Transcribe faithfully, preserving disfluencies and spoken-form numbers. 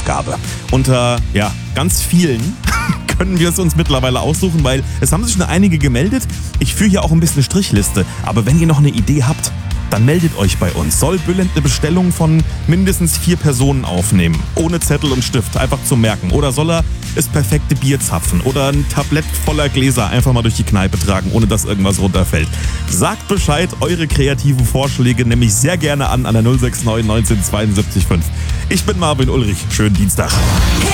Ausgabe. Unter, ja, ganz vielen können wir es uns mittlerweile aussuchen, weil es haben sich schon einige gemeldet. Ich führe hier auch ein bisschen Strichliste, aber wenn ihr noch eine Idee habt, dann meldet euch bei uns. Soll Bülent eine Bestellung von mindestens vier Personen aufnehmen? Ohne Zettel und Stift, einfach zum Merken. Oder soll er das perfekte Bier zapfen? Oder ein Tablett voller Gläser einfach mal durch die Kneipe tragen, ohne dass irgendwas runterfällt? Sagt Bescheid, eure kreativen Vorschläge nehme ich sehr gerne an an der null sechs neun neunzehn zweiundsiebzig fünf. Ich bin Marvin Ulrich. Schönen Dienstag.